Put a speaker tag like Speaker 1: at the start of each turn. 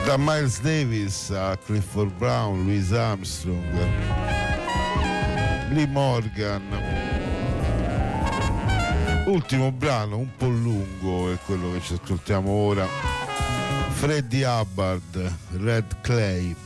Speaker 1: Da Miles Davis a Clifford Brown, Louis Armstrong, Lee Morgan. Ultimo brano un po' lungo è quello che ci ascoltiamo ora, Freddie Hubbard, Red Clay.